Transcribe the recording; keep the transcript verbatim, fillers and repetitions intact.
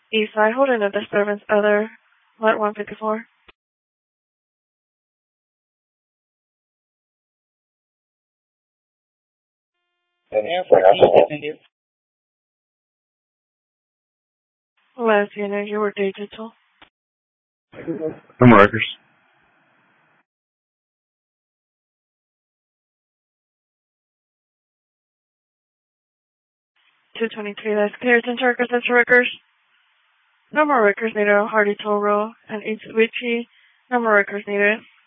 East side, holding a disturbance, other, let one fifty-four. Last unit, you were digital. Some workers. two twenty-three, that's clear. Attention workers, attention workers. No more workers needed. Hardy Toll Road and East Witchy. No more workers needed.